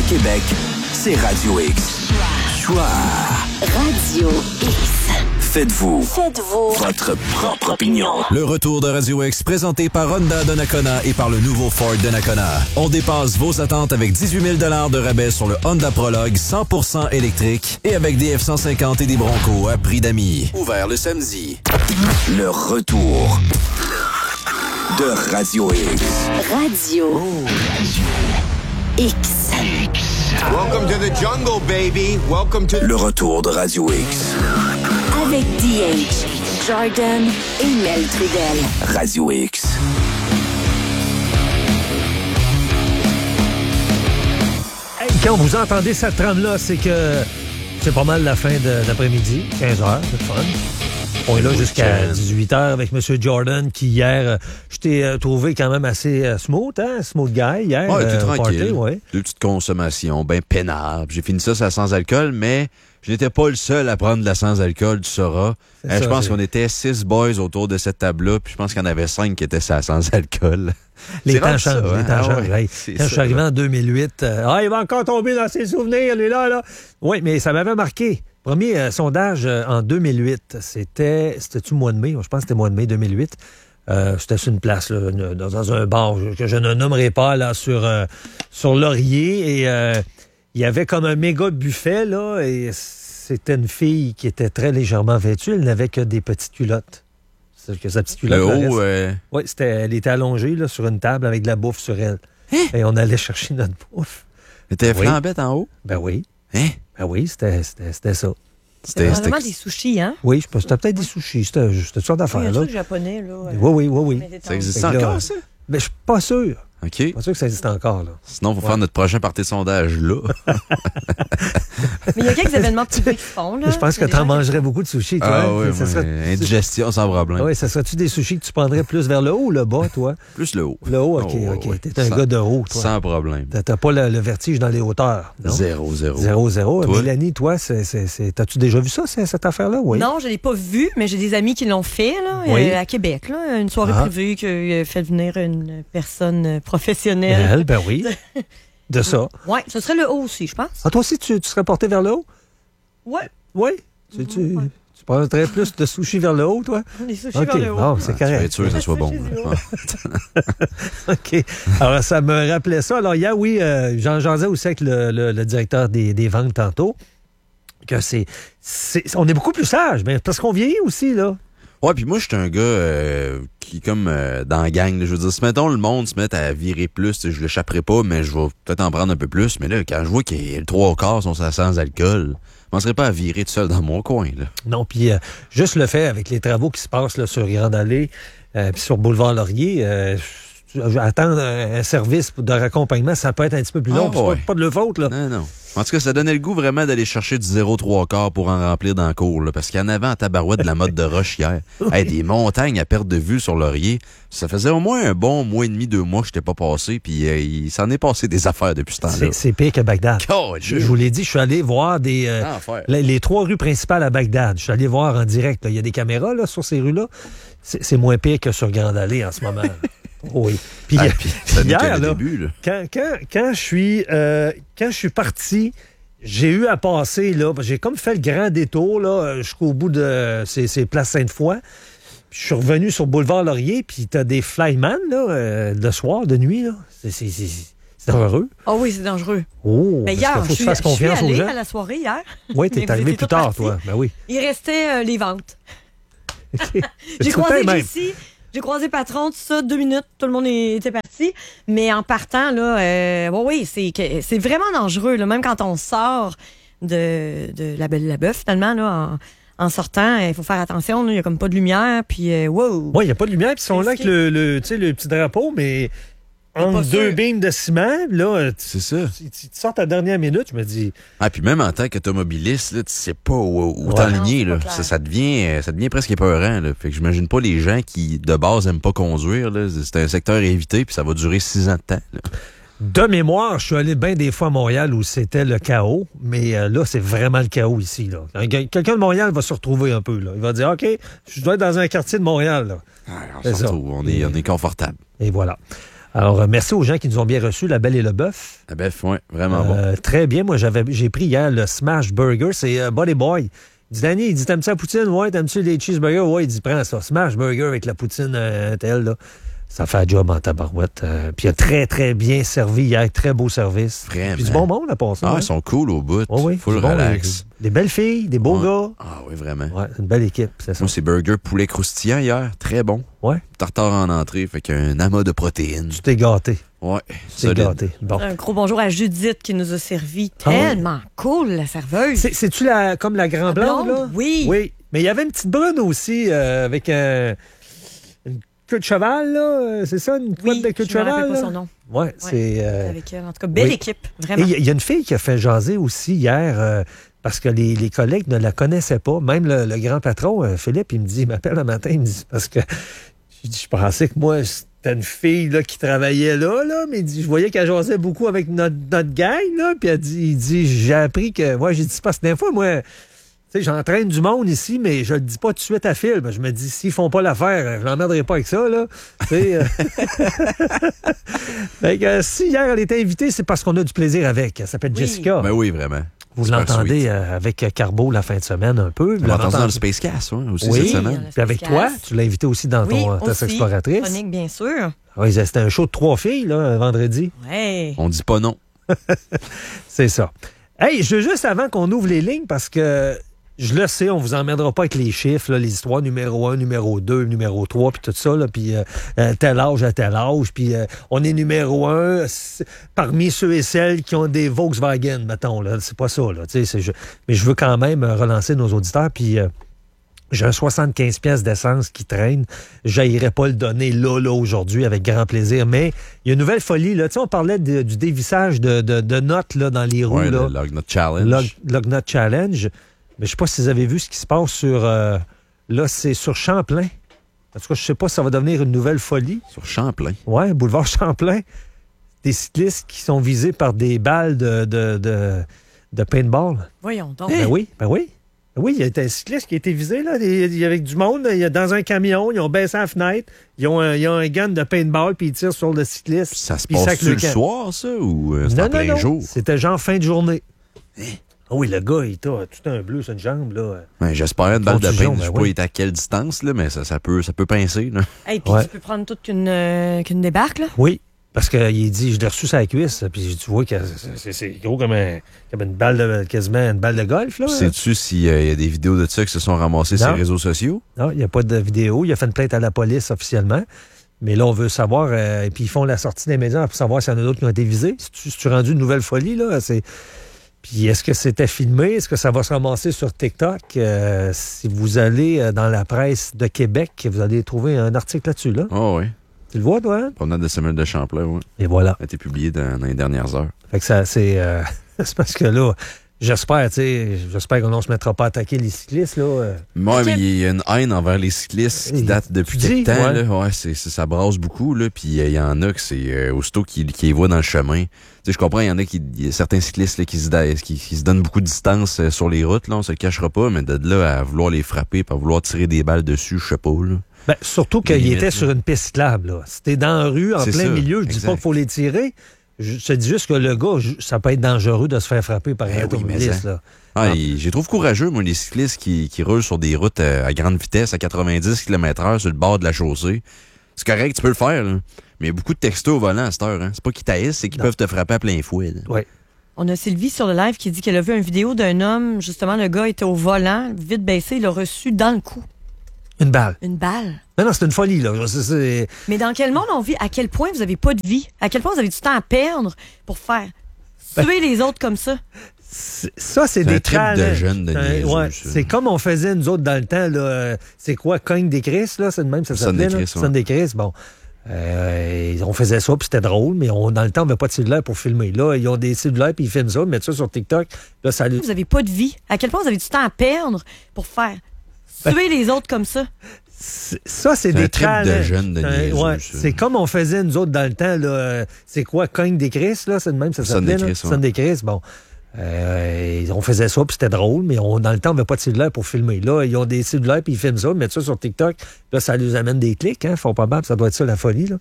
Québec, c'est Radio X. Choix. Radio X. Faites-vous votre propre opinion. Le retour de Radio X présenté par Honda Donnacona et par le nouveau Ford Donnacona. On dépasse vos attentes avec 18 000 $ de rabais sur le Honda Prologue 100% électrique et avec des F-150 et des Broncos à prix d'amis. Ouvert le samedi. Le retour de Radio X. Radio X. Welcome to the jungle, baby. Welcome to... Le retour de Radio X. Avec DH, Jordan et Mel Trudel. Radio X. Hey, quand vous entendez cette trame-là, c'est que c'est pas mal la fin d'après-midi, 15h, c'est fun. On est là jusqu'à 18h avec M. Jordan qui hier, je t'ai trouvé quand même assez smooth, hein? Smooth guy hier. Ouais, tout tranquille. Party, ouais. Deux petites consommations, ben pénables. J'ai fini ça sans alcool, mais je n'étais pas le seul à prendre de la sans-alcool, tu sauras. Je pense qu'on était 6 boys autour de cette table-là, puis je pense qu'il y en avait 5 qui étaient sans-alcool. Les temps changent, les temps changent. Ouais, quand je suis arrivé en 2008, il va encore tomber dans ses souvenirs, lui-là. Oui, mais ça m'avait marqué. Premier sondage en 2008, c'était-tu mois de mai? Je pense que c'était mois de mai 2008. C'était sur une place, là, dans un bar que je ne nommerai pas, là, sur Laurier. Et il y avait comme un méga buffet, là, et c'était une fille qui était très légèrement vêtue. Elle n'avait que des petites culottes. C'est que sa petite culotte. Le haut, oui, elle était allongée là, sur une table avec de la bouffe sur elle. Hein? Et on allait chercher notre bouffe. Elle était flambette en haut? Ben oui. Hein? Ben oui, c'était ça. C'était vraiment des sushis, hein? Oui, c'était peut-être des sushis. C'était une sorte d'affaire. Oui, il y a un là. truc japonais, là. Oui. Ça existe encore, ça? Mais je suis pas sûr. OK. Je suis pas sûr que ça existe encore, là. Sinon, il faut faire notre prochain party de sondage, là. Mais il y a quelques événements privés qui font, là. Je pense que tu en mangerais beaucoup de sushis, toi. Ah oui, indigestion sans problème. Oui, ça serait-tu des sushis que tu prendrais plus vers le haut ou le bas, toi? Plus le haut. Le haut, OK. Ouais. T'es un gars de haut, toi. Sans problème. T'as pas le vertige dans les hauteurs, non? 0. Toi? Mélanie, toi, t'as-tu déjà vu ça, cette affaire-là? Oui. Non, je l'ai pas vu, mais j'ai des amis qui l'ont fait, là, à Québec, là. Une soirée privée qui a fait venir une personne professionnelle. Ben oui. De ça. Oui, ce serait le haut aussi, je pense. Ah, toi aussi, tu serais porté vers le haut? Oui. Oui? Tu prendrais plus de sushis vers le haut, toi? Les sushis vers le haut. Bon, c'est correct. Tu vas être sûr que ça soit bon. OK. Alors, ça me rappelait ça. Alors, hier, oui, j'en jasais aussi avec le directeur des ventes tantôt, que on est beaucoup plus sage, mais parce qu'on vieillit aussi, là. Ouais, puis moi, je suis un gars qui, comme dans la gang, là, je veux dire, si mettons le monde se met à virer plus, je l'échapperai pas, mais je vais peut-être en prendre un peu plus. Mais là, quand je vois que le 3/4 sont sans alcool, je ne serais pas à virer tout seul dans mon coin, là. Non, puis juste le fait, avec les travaux qui se passent là, sur Grande Allée, puis sur Boulevard Laurier, attendre un service de raccompagnement, ça peut être un petit peu plus long. Pas de le faute, là. Non. En tout cas, ça donnait le goût vraiment d'aller chercher du 0,3 pour en remplir dans le cours, là, parce qu'il y en avait en tabarouette de la mode de roche hier. Hey, des montagnes à perte de vue sur Laurier. Ça faisait au moins un bon mois et demi, 2 mois que je n'étais pas passé, puis il s'en est passé des affaires depuis ce temps-là. C'est pire que Bagdad. Je vous l'ai dit, je suis allé voir les 3 rues principales à Bagdad. Je suis allé voir en direct. Là. Il y a des caméras là, sur ces rues-là. C'est moins pire que sur Grande Allée en ce moment. Oui. Puis hier, là, début, là. Quand je suis parti, j'ai eu à passer, là, j'ai comme fait le grand détour là, jusqu'au bout de ces places Sainte-Foy. Puis je suis revenu sur Boulevard Laurier, puis t'as des flyman là, le soir, de nuit. Là. C'est dangereux. Ah oui, c'est dangereux. Oh, mais hier, faut que tu fasses confiance aux gens. Je suis allée à la soirée hier. Oui, t'es arrivé plus tard, toi. Ben oui. Il restait les ventes. Okay. J'ai croisé Jessie. J'ai croisé Patron, tout ça, 2 minutes, tout le monde était parti. Mais en partant, là, c'est vraiment dangereux, là, même quand on sort de la Belle et la Bœuf, finalement, là, en sortant, il faut faire attention, il n'y a comme pas de lumière, puis wow. Oui, il n'y a pas de lumière, puis ils sont là avec le petit drapeau, mais entre 2 beams de ciment, là, c'est ça. Ils te sortent à la dernière minute, je me dis. Ah, puis même en tant qu'automobiliste, là, tu sais pas où t'enligner, là. Ça devient presque épeurant, là. Fait que j'imagine pas les gens qui, de base, aiment pas conduire, là. C'est un secteur évité, puis ça va durer 6 ans de temps, là. De mémoire, je suis allé bien des fois à Montréal où c'était le chaos, mais là, c'est vraiment le chaos ici, là. Quelqu'un de Montréal va se retrouver un peu, là. Il va dire, OK, je dois être dans un quartier de Montréal, là. On est confortable. Et voilà. Alors, merci aux gens qui nous ont bien reçus, la Belle et le Bœuf. La Bœuf, oui, vraiment bon. Très bien. Moi, j'ai pris hier le Smash Burger. C'est Buddy Boy. Il dit, Danny, il dit, t'aimes-tu la poutine? Ouais, t'aimes-tu les cheeseburgers? Ouais, il dit, prends ça. Smash Burger avec la poutine telle, là. Ça fait un job en tabarouette. Puis il a très, très bien servi hier. Très beau service. Vraiment. Puis du bon monde à part ça. Ah, ils sont cool au bout. Oui, Full relax. Des belles filles, des beaux gars. Ah oui, vraiment. Ouais, c'est une belle équipe, c'est ça. Moi, c'est burger poulet croustillant hier. Très bon. Ouais. Tartare en entrée, fait qu'un amas de protéines. Tu t'es gâté. Ouais, tu t'es gâté. Bon. Un gros bonjour à Judith qui nous a servi tellement cool, la serveuse. C'est-tu comme la grand blonde, là? Oui. Oui. Mais il y avait une petite brune aussi avec une queue de cheval, là. C'est ça, une couette de queue de cheval? Je ne me rappelle pas là? son nom. Ouais, c'est... Avec elle. En tout cas, belle équipe, vraiment. Il y a une fille qui a fait jaser aussi hier parce que les collègues ne la connaissaient pas. Même le grand patron, Philippe, il m'appelle le matin, il me dit, parce que je pensais que moi, c'était une fille là, qui travaillait là, mais il dit, je voyais qu'elle jasait beaucoup avec notre gang, là, puis il dit, j'ai appris que... Moi, j'ai dit, c'est parce que des fois, moi... Tu sais, j'entraîne du monde ici, mais je le dis pas tout de suite à Phil. Je me dis, s'ils font pas l'affaire, je l'emmerderai pas avec ça, là. Fait que si hier, elle était invitée, c'est parce qu'on a du plaisir avec. Elle s'appelle Jessica. Ben oui, vraiment. Vous l'entendez avec Carbo la fin de semaine un peu. On l'a entendu dans le Space Cast, aussi, cette semaine. Puis avec toi, tu l'as invité aussi dans ton test exploratrice. Chronique, bien sûr. Oui, c'était un show de 3 filles, là, vendredi. Ouais. On dit pas non. C'est ça. Hey, je veux juste avant qu'on ouvre les lignes, parce que je le sais, on vous emmènera pas avec les chiffres, là, les histoires numéro 1, numéro 2, numéro 3, puis tout ça, là, puis tel âge à tel âge, puis on est numéro 1 parmi ceux et celles qui ont des Volkswagen, mettons, là, c'est pas ça, là, mais je veux quand même relancer nos auditeurs, puis j'ai un 75 pièces d'essence qui traîne, j'aillerais pas le donner là, aujourd'hui, avec grand plaisir, mais il y a une nouvelle folie, là, tu sais, on parlait du dévissage de notes, là, dans les roues, ouais, là. Le Lognut Challenge. Lognut Challenge. Mais je ne sais pas si vous avez vu ce qui se passe sur... là, c'est sur Champlain. En tout cas, je ne sais pas si ça va devenir une nouvelle folie. Sur Champlain? Oui, boulevard Champlain. Des cyclistes qui sont visés par des balles de paintball. Voyons donc. Ben oui. Oui, il y a un cycliste qui a été visé, là. Il y avait du monde, dans un camion, ils ont baissé la fenêtre, ils ont un gun de paintball, puis ils tirent sur le cycliste. Ça se passe-tu le soir, ça, ou c'est en plein jour? C'était genre fin de journée. Ah oui, le gars, il a tout un bleu sur une jambe, là. Ben, j'espère une balle de pain. Je sais pas, il est à quelle distance, là, mais ça peut pincer, là. Et puis tu peux prendre toute qu'une débarque, là? Oui, parce qu'il dit, je l'ai reçu sur la cuisse, puis tu vois que c'est gros comme une balle quasiment une balle de golf, là. Sais-tu s'il y a des vidéos de ça qui se sont ramassées sur les réseaux sociaux? Non, il n'y a pas de vidéo. Il a fait une plainte à la police officiellement. Mais là, on veut savoir, et puis ils font la sortie des médias pour savoir s'il y en a d'autres qui ont été visés. Si tu rendu une nouvelle folie, là, Puis est-ce que c'était filmé? Est-ce que ça va se ramasser sur TikTok? Si vous allez dans la presse de Québec, vous allez trouver un article là-dessus, là. Oh oui. Tu le vois, toi? Promenade de Samuel de Champlain, oui. Et voilà. Ça a été publié dans les dernières heures. Fait que ça, c'est parce que là, j'espère qu'on ne se mettra pas à attaquer les cyclistes, là. Moi, mais il y a une haine envers les cyclistes qui date depuis quelque temps, ouais. là. Ouais, ça brasse beaucoup, là. Puis il y en a que c'est aussitôt qu'ils les voient dans le chemin. Tu sais, je comprends, il y en a certains cyclistes là, qui se donnent beaucoup de distance sur les routes, là, on se le cachera pas, mais de là à vouloir les frapper, à vouloir tirer des balles dessus, je sais pas, là. Ben, surtout qu'il était sur une piste cyclable, là. C'était dans la rue, en plein milieu, je dis pas qu'il faut les tirer. Je te dis juste que le gars, ça peut être dangereux de se faire frapper par un automobiliste, là. J'ai trouvé courageux, moi, les cyclistes qui roulent sur des routes à grande vitesse, à 90 km/h sur le bord de la chaussée. C'est correct, tu peux le faire, là. Mais il y a beaucoup de textos au volant à cette heure. Hein. C'est pas qu'ils taillissent, c'est qu'ils peuvent te frapper à plein fouet. Oui. On a Sylvie sur le live qui dit qu'elle a vu une vidéo d'un homme, justement, le gars était au volant, vite baissé, il l'a reçu dans le cou. Une balle. Une balle. Non, c'est une folie, là. Mais dans quel monde on vit? À quel point vous avez pas de vie? À quel point vous avez du temps à perdre pour faire tuer les autres comme ça? Ça, c'est des trip de jeunes de niaiseux, c'est comme on faisait, nous autres, dans le temps, là. C'est quoi, cogne des crises, là? C'est de même, ça s'appelait, là? Sonne des crises, bon. On faisait ça, puis c'était drôle, mais dans le temps, on n'avait pas de cellulaire pour filmer. Là, ils ont des cellulaires, puis ils filment ça, ils mettent ça sur TikTok. Là, ça... Vous avez pas de vie. À quel point vous avez du temps à perdre pour faire tuer les autres comme ça? Ça, c'est des trip de jeunes de niaiseux, c'est comme on faisait, nous autres, dans le temps, là. C'est quoi, cogne des crises, là? C'est de même, ça s'appelait, là? Sonne des crises, bon. On faisait ça, puis c'était drôle, mais dans le temps, on n'avait pas de cellulaire pour filmer. Là, ils ont des cellulaires, puis ils filment ça, ils mettent ça sur TikTok. Là, ça nous amène des clics, hein, fort probable, ça doit être ça, la folie, là.